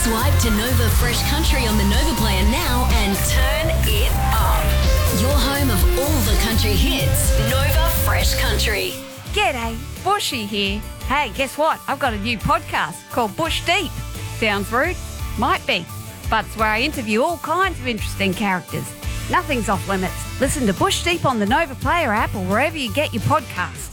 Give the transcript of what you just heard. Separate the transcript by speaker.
Speaker 1: Swipe to Nova Fresh Country on the Nova Player now and turn it up. Your home of all the country hits, Nova Fresh Country.
Speaker 2: G'day, Bushy here. Hey, guess what? I've got a new podcast called Bush Deep. Sounds rude? Might be. But it's where I interview all kinds of interesting characters. Nothing's off limits. Listen to Bush Deep on the Nova Player app or wherever you get your podcasts.